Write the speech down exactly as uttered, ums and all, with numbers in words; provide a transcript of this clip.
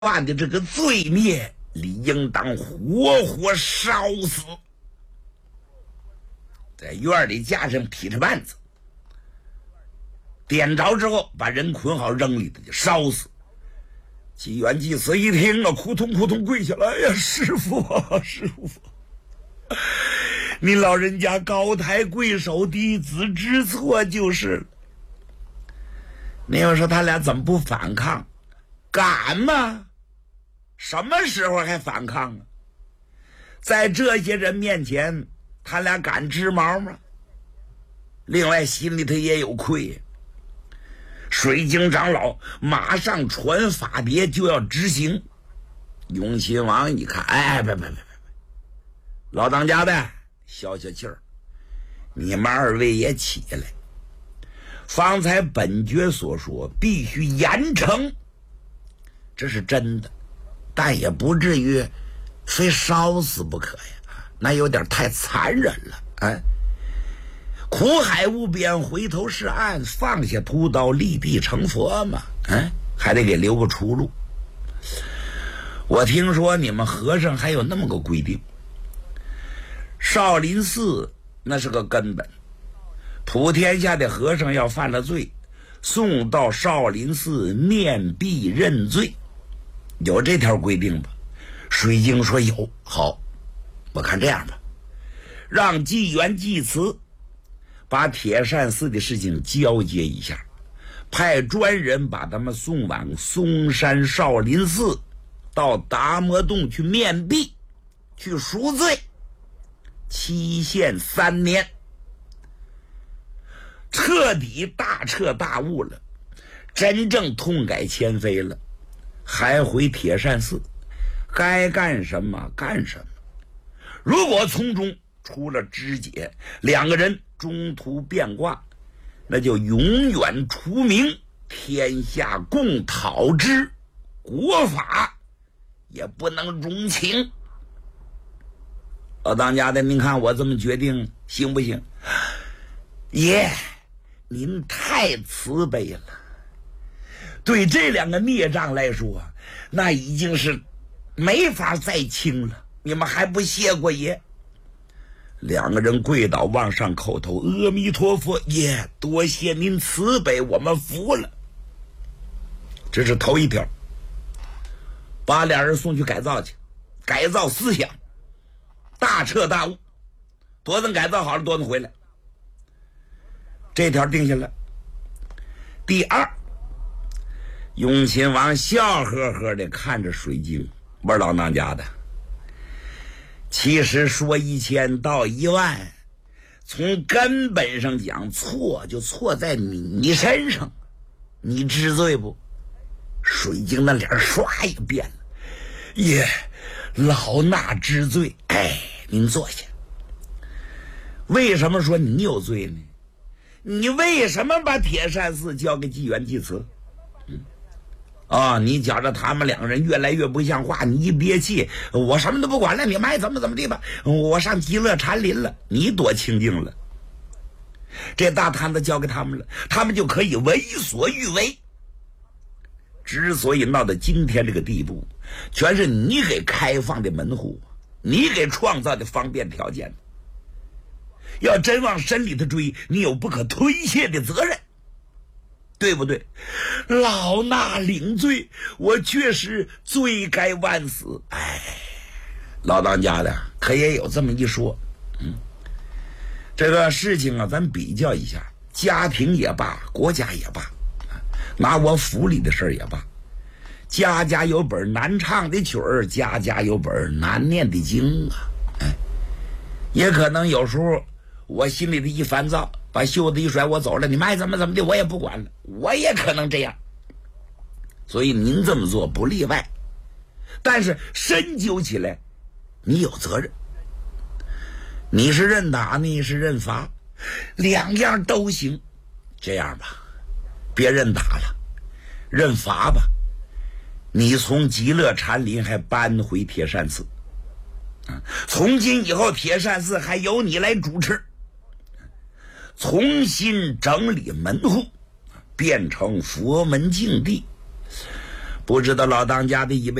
犯的这个罪孽，理应当活活烧死。在院里架上劈着绊子，点着之后把人捆好扔里头就烧死。纪元祭司一听啊，扑通扑通跪下来，哎呀，师傅啊，师傅，您老人家高抬贵手，弟子知错就是了。你要说他俩怎么不反抗？敢吗？什么时候还反抗啊？在这些人面前，他俩敢织毛吗？另外心里头也有愧。水晶长老马上传法牒就要执行。永亲王一看，哎，别别别别，老当家的消消气儿，你们二位也起来。方才本爵所说必须严惩，这是真的，但也不至于非烧死不可呀，那有点太残忍了。哎，苦海无边，回头是岸，放下屠刀，立地成佛嘛。哎，还得给留个出路。我听说你们和尚还有那么个规定，少林寺那是个根本，普天下的和尚要犯了罪，送到少林寺面壁认罪，有这条规定吧？水晶说有。好，我看这样吧，让纪元济慈把铁扇寺的事情交接一下，派专人把他们送往嵩山少林寺，到达摩洞去面壁，去赎罪，期限三年，彻底大彻大悟了，真正痛改前非了，还回铁扇寺，该干什么干什么。如果从中出了枝节，两个人中途变卦，那就永远除名，天下共讨之，国法也不能容情。老当家的，您看我这么决定行不行？爷，您太慈悲了。对这两个孽障来说，那已经是没法再轻了，你们还不谢过爷？两个人跪倒往上叩头，阿弥陀佛，爷，多谢您慈悲，我们服了。这是头一条，把俩人送去改造去，改造思想，大彻大悟，多能改造好了多能回来。这条定下来。第二，永亲王笑呵呵的看着水晶，玩老当家的，其实说一千道一万，从根本上讲，错就错在你身上，你知罪不？水晶那脸唰一变了，爷，老衲知罪。哎，您坐下。为什么说你有罪呢？你为什么把铁扇寺交给纪元济慈？嗯啊、哦，你觉着他们两个人越来越不像话，你一憋气，我什么都不管了，你们爱怎么怎么地吧，我上极乐禅林了，你多清净了。这大摊子交给他们了，他们就可以为所欲为。之所以闹到今天这个地步，全是你给开放的门户，你给创造的方便条件。要真往深里头追，你有不可推卸的责任，对不对？老衲领罪，我确实罪该万死。哎，老当家的可也有这么一说。嗯，这个事情啊，咱比较一下，家庭也罢，国家也罢，拿我府里的事儿也罢，家家有本难唱的曲儿，家家有本难念的经啊。哎，也可能有时候我心里的一烦躁，把袖子一甩，我走了，你们爱怎么怎么的，我也不管了，我也可能这样。所以您这么做不例外，但是深究起来，你有责任。你是认打，你是认罚，两样都行。这样吧，别认打了，认罚吧。你从极乐禅林还搬回铁扇寺，从今以后铁扇寺还由你来主持，重新整理门户，变成佛门净地。 不知道老当家的以为